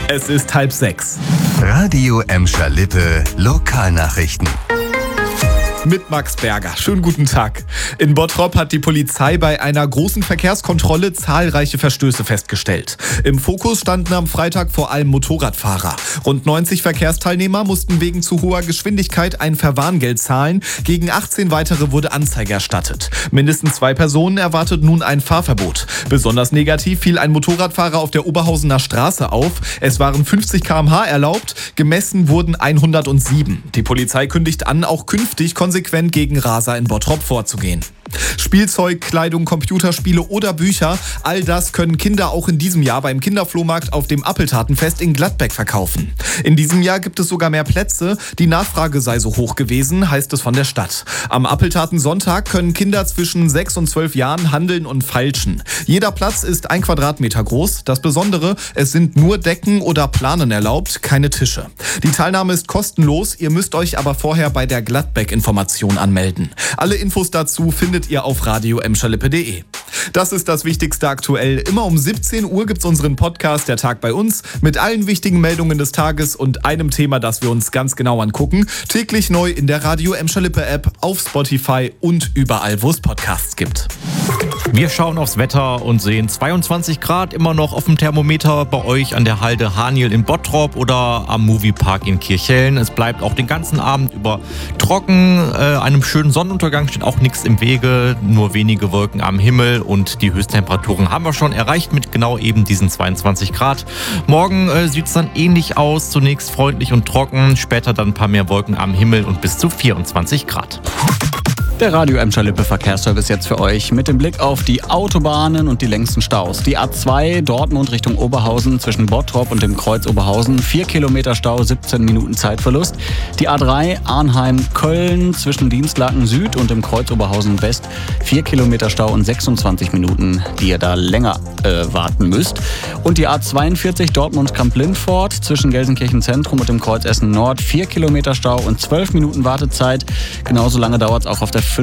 Es ist 5:30. Radio Emscher Lippe Lokalnachrichten. Mit Max Berger. Schönen guten Tag. In Bottrop hat die Polizei bei einer großen Verkehrskontrolle zahlreiche Verstöße festgestellt. Im Fokus standen am Freitag vor allem Motorradfahrer. Rund 90 Verkehrsteilnehmer mussten wegen zu hoher Geschwindigkeit ein Verwarngeld zahlen. Gegen 18 weitere wurde Anzeige erstattet. Mindestens 2 Personen erwartet nun ein Fahrverbot. Besonders negativ fiel ein Motorradfahrer auf der Oberhausener Straße auf. Es waren 50 km/h erlaubt, gemessen wurden 107. Die Polizei kündigt an, auch künftig konsequent gegen Raser in Bottrop vorzugehen. Spielzeug, Kleidung, Computerspiele oder Bücher, all das können Kinder auch in diesem Jahr beim Kinderflohmarkt auf dem Appeltatenfest in Gladbeck verkaufen. In diesem Jahr gibt es sogar mehr Plätze, die Nachfrage sei so hoch gewesen, heißt es von der Stadt. Am Appeltatensonntag können Kinder zwischen 6 und 12 Jahren handeln und feilschen. Jeder Platz ist 1 Quadratmeter groß. Das Besondere, es sind nur Decken oder Planen erlaubt, keine Tische. Die Teilnahme ist kostenlos, ihr müsst euch aber vorher bei der Gladbeck-Information anmelden. Alle Infos dazu findet ihr auf radioemscherlippe.de. Das ist das Wichtigste aktuell. Immer um 17 Uhr gibt's unseren Podcast Der Tag bei uns mit allen wichtigen Meldungen des Tages und einem Thema, das wir uns ganz genau angucken. Täglich neu in der Radio Emscher Lippe App, auf Spotify und überall, wo es Podcasts gibt. Wir schauen aufs Wetter und sehen 22 Grad immer noch auf dem Thermometer bei euch an der Halde Haniel in Bottrop oder am Moviepark in Kirchhellen. Es bleibt auch den ganzen Abend über trocken. Einem schönen Sonnenuntergang steht auch nichts im Wege, nur wenige Wolken am Himmel und die Höchsttemperaturen haben wir schon erreicht mit genau eben diesen 22 Grad. Morgen sieht es dann ähnlich aus, zunächst freundlich und trocken, später dann ein paar mehr Wolken am Himmel und bis zu 24 Grad. Der Radio Emscher Lippe Verkehrsservice jetzt für euch mit dem Blick auf die Autobahnen und die längsten Staus. Die A2 Dortmund Richtung Oberhausen zwischen Bottrop und dem Kreuz Oberhausen, 4 Kilometer Stau, 17 Minuten Zeitverlust. Die A3 Arnheim-Köln zwischen Dienstlaken Süd und dem Kreuz Oberhausen West, 4 Kilometer Stau und 26 Minuten, die ihr da länger warten müsst. Und die A42 Dortmund-Kamp-Lindfort zwischen Gelsenkirchen Zentrum und dem Kreuz Essen Nord, 4 Kilometer Stau und 12 Minuten Wartezeit. Genauso lange dauert es auch auf der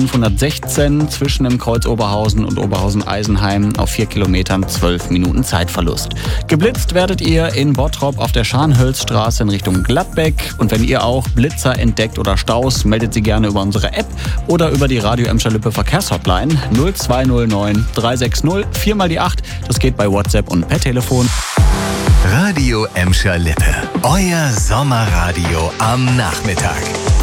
516 zwischen dem Kreuz Oberhausen und Oberhausen-Eisenheim auf 4 Kilometern, 12 Minuten Zeitverlust. Geblitzt werdet ihr in Bottrop auf der Scharnhölzstraße in Richtung Gladbeck. Und wenn ihr auch Blitzer entdeckt oder Staus, meldet sie gerne über unsere App oder über die Radio Emscher Lippe Verkehrshotline 0209 360 4 mal die 8. Das geht bei WhatsApp und per Telefon. Radio Emscher Lippe. Euer Sommerradio am Nachmittag.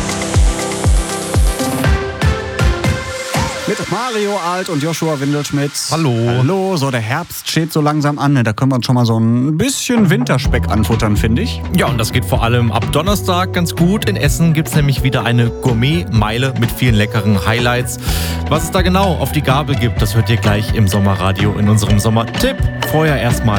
Mit Mario Alt und Joshua Windelschmidt. Hallo. Hallo, so der Herbst steht so langsam an. Da können wir uns schon mal so ein bisschen Winterspeck anfuttern, finde ich. Ja, und das geht vor allem ab Donnerstag ganz gut. In Essen gibt es nämlich wieder eine Gourmet-Meile mit vielen leckeren Highlights. Was es da genau auf die Gabel gibt, das hört ihr gleich im Sommerradio in unserem Sommertipp. Vorher erstmal